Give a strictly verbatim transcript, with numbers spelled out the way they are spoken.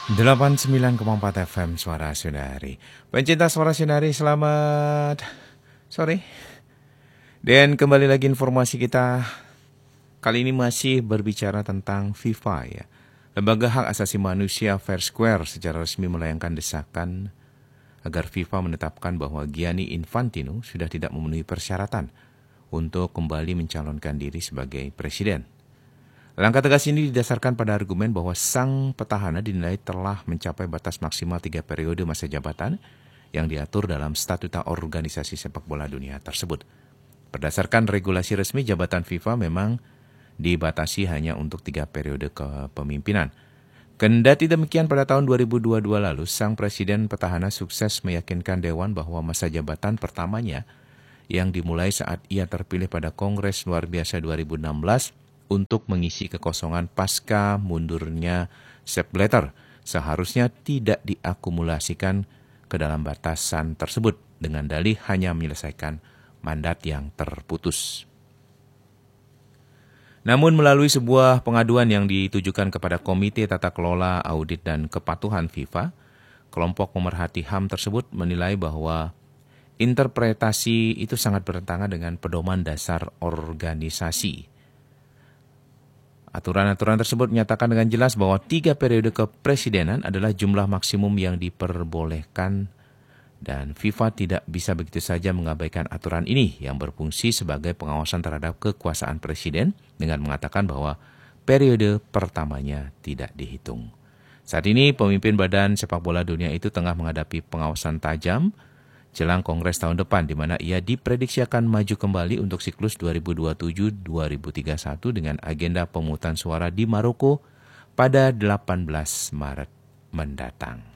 delapan puluh sembilan koma empat F M Suara Sundari. Pencinta Suara Sundari, selamat sore. Dan kembali lagi informasi kita. Kali ini masih berbicara tentang FIFA ya. Lembaga Hak Asasi Manusia Fair Square secara resmi melayangkan desakan agar FIFA menetapkan bahwa Gianni Infantino sudah tidak memenuhi persyaratan untuk kembali mencalonkan diri sebagai presiden. Langkah tegas ini didasarkan pada argumen bahwa sang petahana dinilai telah mencapai batas maksimal tiga periode masa jabatan yang diatur dalam statuta organisasi sepak bola dunia tersebut. Berdasarkan regulasi resmi, jabatan FIFA memang dibatasi hanya untuk tiga periode kepemimpinan. Kendati demikian, pada tahun dua ribu dua puluh dua lalu, sang presiden petahana sukses meyakinkan Dewan bahwa masa jabatan pertamanya yang dimulai saat ia terpilih pada Kongres Luar Biasa dua ribu enam belas untuk mengisi kekosongan pasca mundurnya Sepp Blatter seharusnya tidak diakumulasikan ke dalam batasan tersebut dengan dalih hanya menyelesaikan mandat yang terputus. Namun melalui sebuah pengaduan yang ditujukan kepada Komite Tata Kelola Audit dan Kepatuhan FIFA, kelompok pemerhati H A M tersebut menilai bahwa interpretasi itu sangat bertentangan dengan pedoman dasar organisasi. Aturan-aturan tersebut menyatakan dengan jelas bahwa tiga periode kepresidenan adalah jumlah maksimum yang diperbolehkan dan FIFA tidak bisa begitu saja mengabaikan aturan ini yang berfungsi sebagai pengawasan terhadap kekuasaan presiden dengan mengatakan bahwa periode pertamanya tidak dihitung. Saat ini pemimpin Badan Sepak Bola Dunia itu tengah menghadapi pengawasan tajam jelang Kongres tahun depan, di mana ia diprediksi akan maju kembali untuk siklus dua ribu dua puluh tujuh sampai dua ribu tiga puluh satu dengan agenda pemungutan suara di Maroko pada delapan belas Maret mendatang.